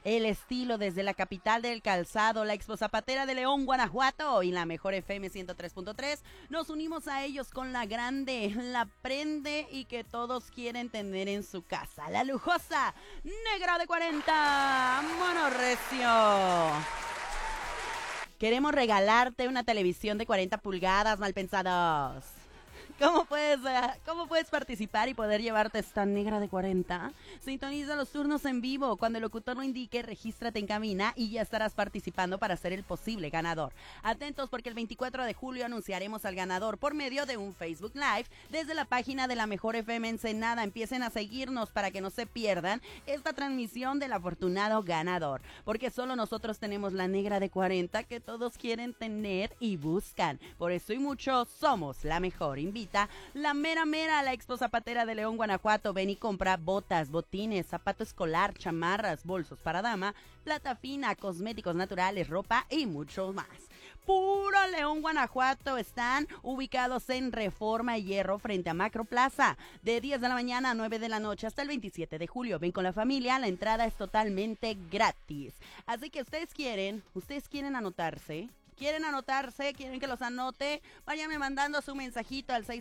el estilo desde la capital del calzado, la Expo Zapatera de León, Guanajuato y la mejor FM 103.3. Nos unimos a ellos con la grande, la prende y que todos quieren tener en su casa. La lujosa Negra de 40, Mono Recio. Queremos regalarte una televisión de 40 pulgadas, mal pensados. ¿Cómo puedes participar y poder llevarte esta Negra de 40? Sintoniza los turnos en vivo. Cuando el locutor lo indique, regístrate en cabina y ya estarás participando para ser el posible ganador. Atentos porque el 24 de julio anunciaremos al ganador por medio de un Facebook Live desde la página de la Mejor FM Ensenada. Empiecen a seguirnos para que no se pierdan esta transmisión del afortunado ganador. Porque solo nosotros tenemos la Negra de 40 que todos quieren tener y buscan. Por eso y mucho, somos la mejor. Invita la mera a la Expo Zapatera de León, Guanajuato. Ven y compra botas, botines, zapato escolar, chamarras, bolsos para dama, plata fina, cosméticos naturales, ropa y mucho más. Puro León, Guanajuato. Están ubicados en Reforma y Hierro frente a Macro Plaza, de 10 de la mañana a 9 de la noche hasta el 27 de julio. Ven con la familia, la entrada es totalmente gratis. Así que ustedes quieren anotarse. ¿Quieren que los anote? Váyanme mandando su mensajito al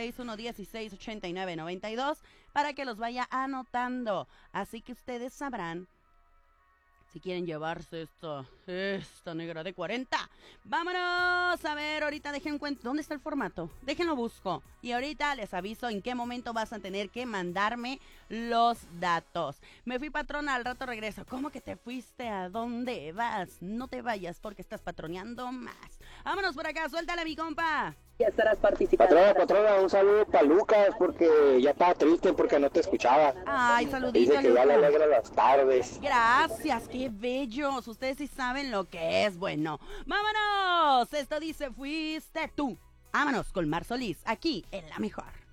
646-116-8992 para que los vaya anotando. Así que ustedes sabrán si quieren llevarse esta Negra de 40. ¡Vámonos! A ver, ahorita dejen cuenta. ¿Dónde está el formato? Déjenlo busco. Y ahorita les aviso en qué momento vas a tener que mandarme los datos. Me fui, patrona, al rato regreso. ¿Cómo que te fuiste? ¿A dónde vas? No te vayas porque estás patroneando más. Vámonos por acá, suéltale, mi compa. Ya estarás participando. Patrona, un saludo para Lucas porque ya estaba triste porque no te escuchaba. Ay, saludito, dice que ya le alegra las tardes. Gracias, qué bellos. Ustedes sí saben lo que es bueno. ¡Vámonos! Esto dice, fuiste tú. Vámonos con Mar Solís, aquí en La Mejor.